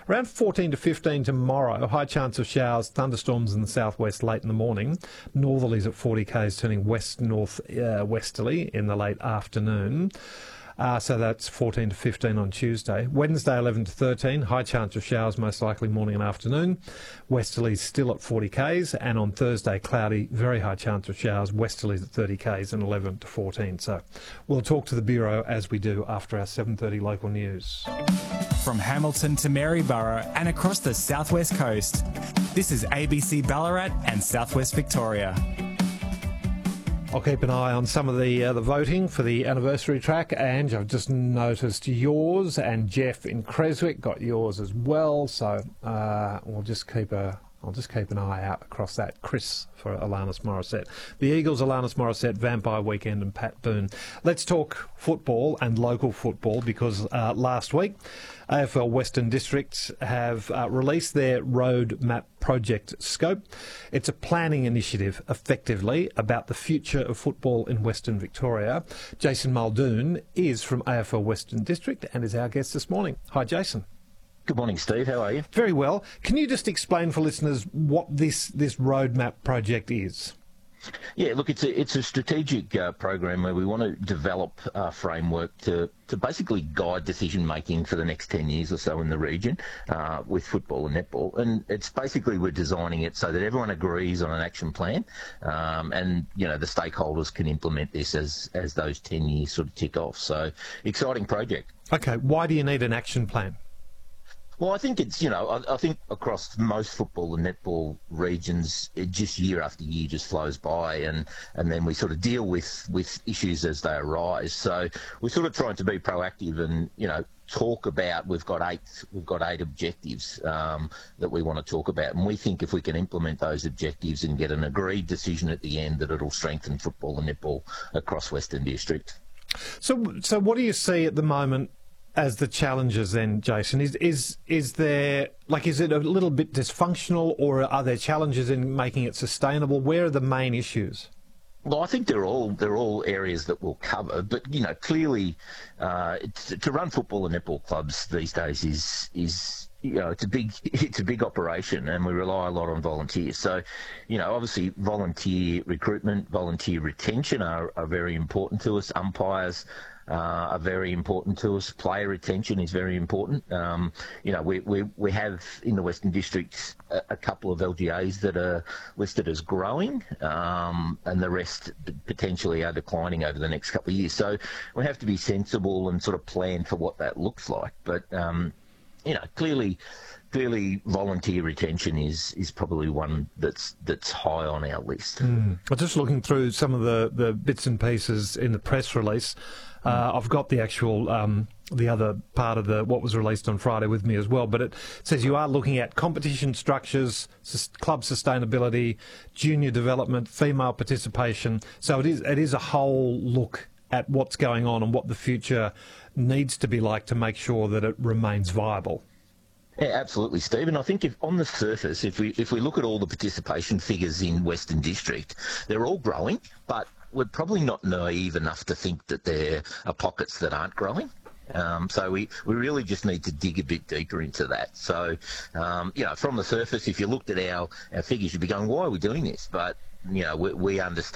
Around 14 to 15 tomorrow. High chance of showers, thunderstorms in the southwest late in the morning. Northerlies at 40 k's turning west-north westerly in the late afternoon. So that's 14 to 15 on Tuesday. Wednesday, 11 to 13. High chance of showers, most likely morning and afternoon. Westerlies still at 40 k's. And on Thursday, cloudy, very high chance of showers. Westerlies at 30 k's and 11 to 14. So we'll talk to the Bureau as we do after our 7:30 local news. From Hamilton to Maryborough and across the southwest coast, this is ABC Ballarat and Southwest Victoria. I'll keep an eye on some of the voting for the anniversary track, and I've just noticed yours, and Jeff in Creswick got yours as well. So I'll just keep an eye out across that. Chris for Alanis Morissette. The Eagles, Alanis Morissette, Vampire Weekend and Pat Boone. Let's talk football and local football because last week AFL Western Districts have released their roadmap project scope. It's a planning initiative, effectively, about the future of football in Western Victoria. Jason Muldoon is from AFL Western District and is our guest this morning. Hi, Jason. Good morning, Steve. How are you? Very well. Can you just explain for listeners what this roadmap project is? Yeah, look, it's a strategic program where we want to develop a framework to basically guide decision making for the next 10 years or so in the region with football and netball. And it's basically we're designing it so that everyone agrees on an action plan, and the stakeholders can implement this as those 10 years sort of tick off. So exciting project. Okay, why do you need an action plan? Well, I think it's, I think across most football and netball regions, it just year after year just flows by and then we sort of deal with issues as they arise. So we're sort of trying to be proactive and, talk about, we've got eight objectives that we want to talk about. And we think if we can implement those objectives and get an agreed decision at the end, that it'll strengthen football and netball across Western District. So what do you see at the moment as the challenges then, Jason? Is there, is it a little bit dysfunctional, or are there challenges in making it sustainable? Where are the main issues? Well, I think they're all areas that we'll cover, but clearly, to run football and netball clubs these days is it's a big operation, and we rely a lot on volunteers. So, obviously volunteer recruitment, volunteer retention are very important to us. Umpires are very important to us. Player retention is very important. We have in the Western District a couple of LGAs that are listed as growing, and the rest potentially are declining over the next couple of years. So we have to be sensible and sort of plan for what that looks like. But clearly volunteer retention is probably one that's high on our list. I'm just looking through some of the bits and pieces in the press release. I've got the actual the other part of what was released on Friday with me as well, but it says you are looking at competition structures, club sustainability, junior development, female participation. So it is a whole look at what's going on and what the future needs to be like to make sure that it remains viable. Yeah, absolutely, Steve. And I think if on the surface, if we look at all the participation figures in Western District, they're all growing, but we're probably not naive enough to think that there are pockets that aren't growing. So we really just need to dig a bit deeper into that. So, from the surface, if you looked at our figures, you'd be going, why are we doing this? But, we understand